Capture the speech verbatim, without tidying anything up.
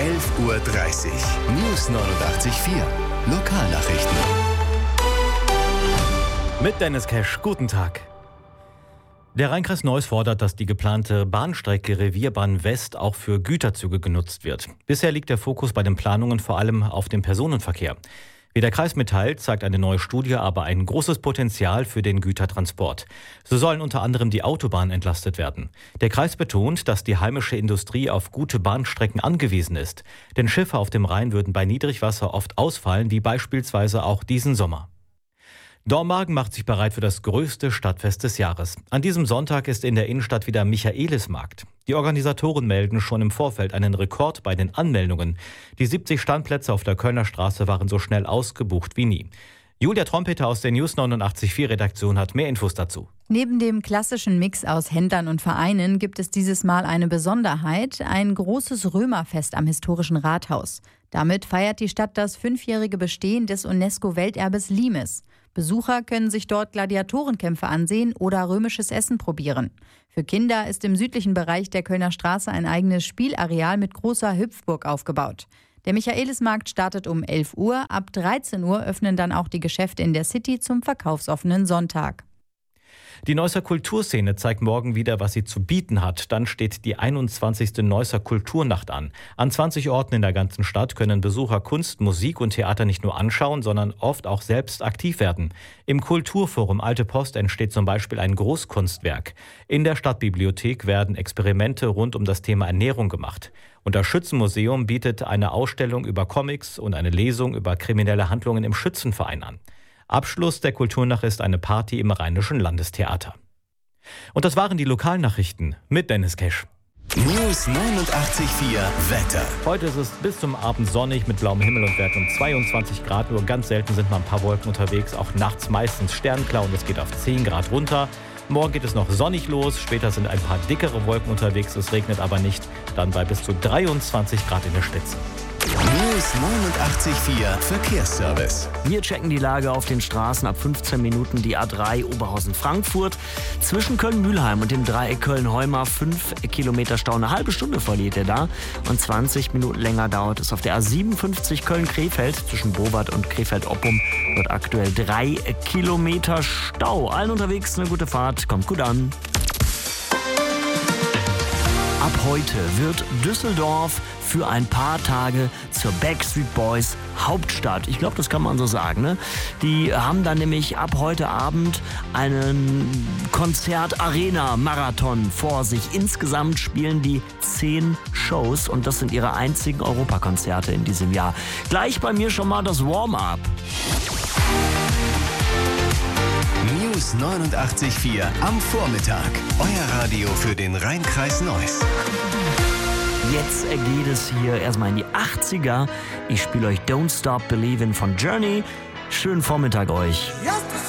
elf Uhr dreißig. News neunundachtzig Komma vier. Lokalnachrichten. Mit Dennis Cash, guten Tag. Der Rheinkreis Neuss fordert, dass die geplante Bahnstrecke Revierbahn West auch für Güterzüge genutzt wird. Bisher liegt der Fokus bei den Planungen vor allem auf dem Personenverkehr. Wie der Kreis mitteilt, zeigt eine neue Studie aber ein großes Potenzial für den Gütertransport. So sollen unter anderem die Autobahnen entlastet werden. Der Kreis betont, dass die heimische Industrie auf gute Bahnstrecken angewiesen ist. Denn Schiffe auf dem Rhein würden bei Niedrigwasser oft ausfallen, wie beispielsweise auch diesen Sommer. Dormagen macht sich bereit für das größte Stadtfest des Jahres. An diesem Sonntag ist in der Innenstadt wieder Michaelismarkt. Die Organisatoren melden schon im Vorfeld einen Rekord bei den Anmeldungen. Die siebzig Standplätze auf der Kölner Straße waren so schnell ausgebucht wie nie. Julia Trompeter aus der News neunundachtzig Komma vier Redaktion hat mehr Infos dazu. Neben dem klassischen Mix aus Händlern und Vereinen gibt es dieses Mal eine Besonderheit: ein großes Römerfest am historischen Rathaus. Damit feiert die Stadt das fünfjährige Bestehen des UNESCO-Welterbes Limes. Besucher können sich dort Gladiatorenkämpfe ansehen oder römisches Essen probieren. Für Kinder ist im südlichen Bereich der Kölner Straße ein eigenes Spielareal mit großer Hüpfburg aufgebaut. Der Michaelismarkt startet um elf Uhr, ab dreizehn Uhr öffnen dann auch die Geschäfte in der City zum verkaufsoffenen Sonntag. Die Neusser Kulturszene zeigt morgen wieder, was sie zu bieten hat. Dann steht die einundzwanzigste Neusser Kulturnacht an. An zwanzig Orten in der ganzen Stadt können Besucher Kunst, Musik und Theater nicht nur anschauen, sondern oft auch selbst aktiv werden. Im Kulturforum Alte Post entsteht zum Beispiel ein Großkunstwerk. In der Stadtbibliothek werden Experimente rund um das Thema Ernährung gemacht. Und das Schützenmuseum bietet eine Ausstellung über Comics und eine Lesung über kriminelle Handlungen im Schützenverein an. Abschluss der Kulturnacht ist eine Party im Rheinischen Landestheater. Und das waren die Lokalnachrichten mit Dennis Cash. News neunundachtzig Komma vier Wetter. Heute ist es bis zum Abend sonnig mit blauem Himmel und Wert um zweiundzwanzig Grad. Nur ganz selten sind mal ein paar Wolken unterwegs, auch nachts meistens sternklar und es geht auf zehn Grad runter. Morgen geht es noch sonnig los, später sind ein paar dickere Wolken unterwegs, es regnet aber nicht, dann bei bis zu dreiundzwanzig Grad in der Spitze. News neunundachtzig Komma vier Verkehrsservice. Wir checken die Lage auf den Straßen. Ab fünfzehn Minuten die A drei Oberhausen-Frankfurt. Zwischen Köln-Mühlheim und dem Dreieck Köln-Heumar fünf Kilometer Stau. Eine halbe Stunde verliert er da. Und zwanzig Minuten länger dauert es auf der A siebenundfünfzig Köln-Krefeld. Zwischen Bowart und Krefeld-Oppum wird aktuell drei Kilometer Stau. Allen unterwegs eine gute Fahrt. Kommt gut an. Ab heute wird Düsseldorf für ein paar Tage zur Backstreet Boys Hauptstadt. Ich glaube, das kann man so sagen. Ne? Die haben dann nämlich ab heute Abend einen Konzert-Arena-Marathon vor sich. Insgesamt spielen die zehn Shows und das sind ihre einzigen Europakonzerte in diesem Jahr. Gleich bei mir schon mal das Warm-up. News neunundachtzig Komma vier am Vormittag. Euer Radio für den Rheinkreis Neuss. Jetzt geht es hier erstmal in die achtziger. Ich spiele euch Don't Stop Believin' von Journey. Schönen Vormittag euch.